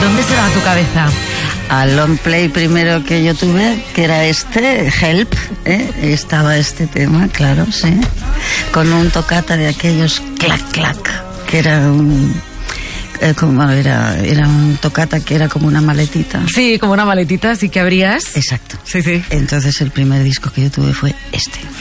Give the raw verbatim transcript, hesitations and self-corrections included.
¿Dónde se va tu cabeza? Al long play primero que yo tuve, que era este, Help, ¿eh? Estaba este tema, claro, sí. Con un toccata de aquellos clac, clac, que era un... Eh, como era, era un toccata que era como una maletita. Sí, como una maletita, así que abrías. Exacto. Sí, sí. Entonces el primer disco que yo tuve fue este.